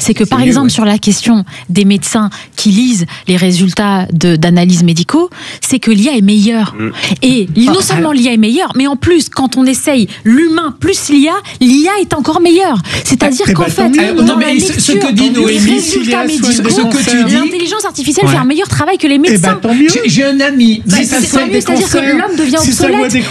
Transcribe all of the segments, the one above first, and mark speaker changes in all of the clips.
Speaker 1: c'est que par exemple sur la question des médecins qui lisent les résultats d'analyses médicaux, c'est que l'IA est meilleure. Et non seulement l'IA est meilleure, mais en plus, quand on essaye l'humain plus l'IA est encore meilleure. C'est-à-dire qu'en fait, dans la lecture,
Speaker 2: ce que dit Noémie,
Speaker 1: les résultats médicaux, l'intelligence artificielle fait un meilleur travail que les médecins.
Speaker 2: J'ai un ami,
Speaker 1: c'est-à-dire que l'homme devient obsolète.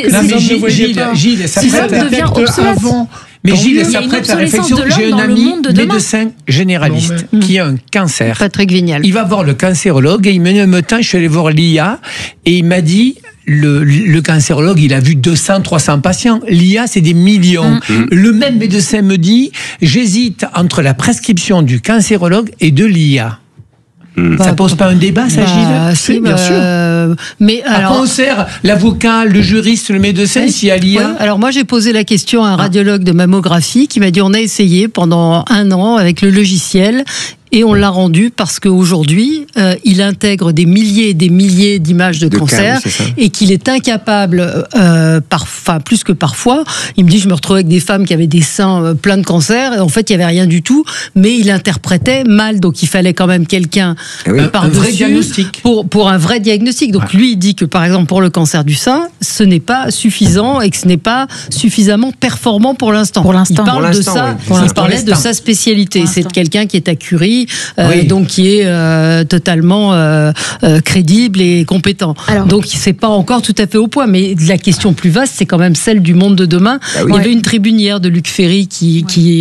Speaker 2: Gilles, ça
Speaker 1: devient obsolète.
Speaker 2: Mais Gilles, ça prête la réflexion. J'ai un ami médecin généraliste qui a un cancer.
Speaker 3: Patrick Vignal.
Speaker 2: Il va voir le cancérologue et il me dit, je suis allé voir l'IA et il m'a dit, le cancérologue, il a vu 200, 300 patients. L'IA, c'est des millions. Le même médecin me dit, j'hésite entre la prescription du cancérologue et de l'IA. Ça pose pas un débat, ça, Gilles?
Speaker 3: Si, bien sûr. Mais
Speaker 2: alors, à quoi on sert l'avocat, le juriste, le médecin, s'il y a l'IA?
Speaker 3: Ouais. Alors moi, j'ai posé la question à un radiologue de mammographie qui m'a dit on a essayé pendant 1 an avec le logiciel. Et on l'a rendu parce qu'aujourd'hui, il intègre des milliers et des milliers d'images de cancer et qu'il est incapable, plus que parfois, il me dit, je me retrouvais avec des femmes qui avaient des seins pleins de cancer et en fait, il n'y avait rien du tout, mais il interprétait mal, donc il fallait quand même quelqu'un
Speaker 2: un vrai diagnostic.
Speaker 3: Pour un vrai diagnostic. Donc lui, il dit que par exemple, pour le cancer du sein, ce n'est pas suffisant et que ce n'est pas suffisamment performant pour l'instant. Il parle de ça, il parlait de sa spécialité. C'est quelqu'un qui est à Curie, donc qui est totalement crédible et compétent. Alors, donc c'est pas encore tout à fait au point, mais la question plus vaste, c'est quand même celle du monde de demain. Il y avait une tribune hier de Luc Ferry qui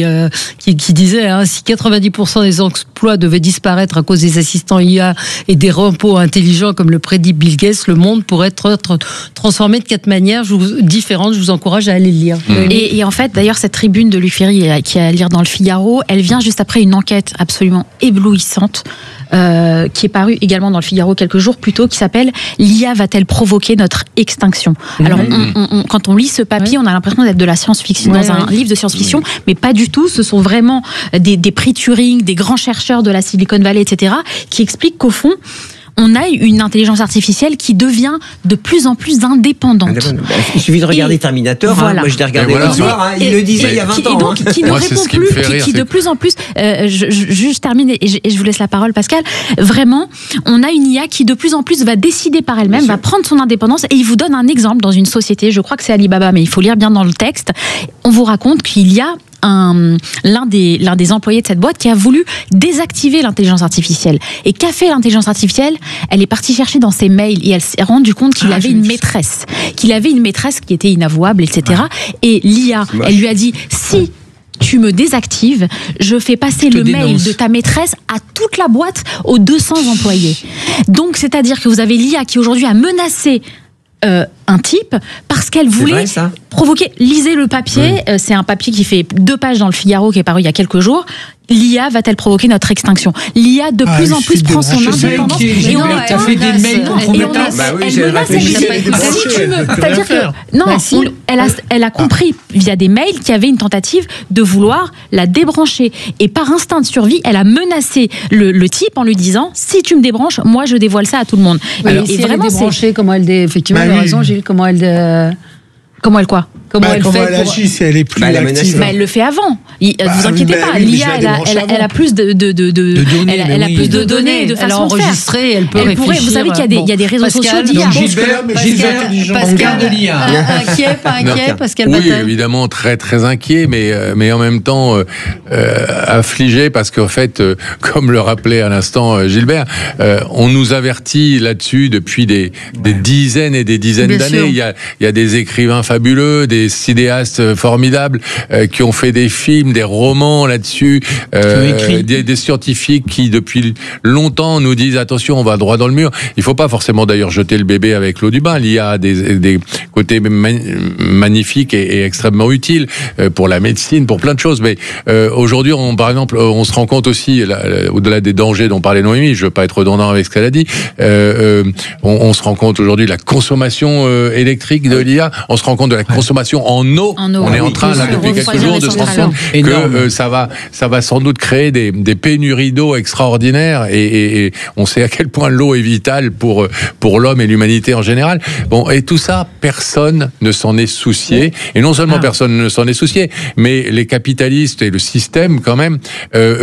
Speaker 3: disait si 90% des emplois devaient disparaître à cause des assistants IA et des robots intelligents comme le prédit Bill Gates, le monde pourrait être transformé de 4 manières différentes. Je vous encourage à aller le lire.
Speaker 1: Et en fait, d'ailleurs, cette tribune de Luc Ferry qui est à lire dans le Figaro, elle vient juste après une enquête absolument éblouissante qui est parue également dans le Figaro quelques jours plus tôt, qui s'appelle « L'IA va-t-elle provoquer notre extinction ?» Alors, quand on lit ce papier, on a l'impression d'être de la science-fiction, dans un livre de science-fiction, mais pas du tout. Ce sont vraiment des prix Turing, des grands chercheurs de la Silicon Valley, etc., qui expliquent qu'au fond, on a une intelligence artificielle qui devient de plus en plus indépendante.
Speaker 4: Il suffit de regarder Terminator. Voilà. Moi, je l'ai regardé le soir. Il le disait il y a 20 ans.
Speaker 1: Et donc, qui ne répond plus, qui de plus en plus... je termine et je vous laisse la parole, Pascal. Vraiment, on a une IA qui de plus en plus va décider par elle-même, va prendre son indépendance. Et il vous donne un exemple dans une société, je crois que c'est Alibaba, mais il faut lire bien dans le texte. On vous raconte qu'il y a l'un des employés de cette boîte qui a voulu désactiver l'intelligence artificielle. Et qu'a fait l'intelligence artificielle? Elle est partie chercher dans ses mails et elle s'est rendue compte qu'il avait une maîtresse. Qu'il avait une maîtresse qui était inavouable, etc. Et l'IA, elle lui a dit, si tu me désactives, je fais passer le mail de ta maîtresse à toute la boîte aux 200 employés. Donc, c'est-à-dire que vous avez l'IA qui aujourd'hui a menacé un type parce qu'elle voulait provoquer. Lisez le papier, c'est un papier qui fait 2 pages dans le Figaro qui est paru il y a quelques jours. L'IA va-t-elle provoquer notre extinction? L'IA de plus en plus prend son indépendance.
Speaker 2: Et on a fait des mails compromettants.
Speaker 1: C'est-à-dire que elle a compris via des mails qu'il y avait une tentative de vouloir la débrancher. Et par instinct de survie, elle a menacé le type en lui disant, si tu me débranches, moi je dévoile ça à tout le monde.
Speaker 3: Alors, et vraiment, c'est comment elle effectivement, elle a raison, Gilles, comment elle quoi? Comment elle
Speaker 5: agit si elle est plus active?
Speaker 1: Elle le fait avant. Vous inquiétez pas. L'IA, elle a plus de données. Elle a plus de données et de façons de faire.
Speaker 3: Elle peut réfléchir.
Speaker 1: Vous savez qu'il y a des réseaux sociaux d'IA.
Speaker 2: Gilbert, on garde l'IA.
Speaker 3: Inquiet, pas inquiet, Pascal
Speaker 6: Oui,
Speaker 3: Bataille.
Speaker 6: évidemment, très très inquiet, mais en même temps affligé parce qu'en fait, comme le rappelait à l'instant Gilbert, on nous avertit là-dessus depuis des dizaines et des dizaines d'années. Il y a des écrivains fabuleux, des cinéastes formidables qui ont fait des films, des romans là-dessus, des scientifiques qui depuis longtemps nous disent attention, on va droit dans le mur. Il faut pas forcément d'ailleurs jeter le bébé avec l'eau du bain. Il y a des côtés magnifiques et extrêmement utiles pour la médecine, pour plein de choses. Mais aujourd'hui, par exemple, on se rend compte aussi, au-delà des dangers dont parlait Noémie, je veux pas être redondant avec ce qu'elle a dit, on se rend compte aujourd'hui de la consommation électrique de l'IA, on se rend compte de la consommation en eau. On est en train, là, depuis quelques jours, de se rendre compte que ça va sans doute créer des pénuries d'eau extraordinaires et on sait à quel point l'eau est vitale pour l'homme et l'humanité en général. Bon, et tout ça, personne ne s'en est soucié. Et non seulement personne ne s'en est soucié, mais les capitalistes et le système, quand même,